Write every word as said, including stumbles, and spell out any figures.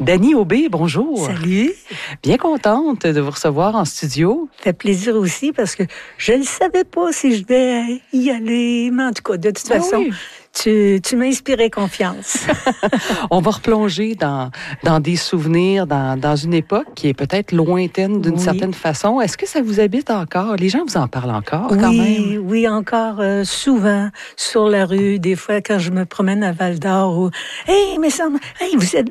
Dany Aubé, bonjour. Salut. Bien contente de vous recevoir en studio. Ça fait plaisir aussi parce que je ne savais pas si je devais y aller. Mais en tout cas, de toute Ah façon, oui. tu, tu m'as inspiré confiance. On va replonger dans, dans des souvenirs, dans, dans une époque qui est peut-être lointaine d'une Oui. certaine façon. Est-ce que ça vous habite encore? Les gens vous en parlent encore quand Oui, même? oui, encore euh, souvent sur la rue, des fois quand je me promène à Val-d'Or ou hey, mais ça, hey, vous êtes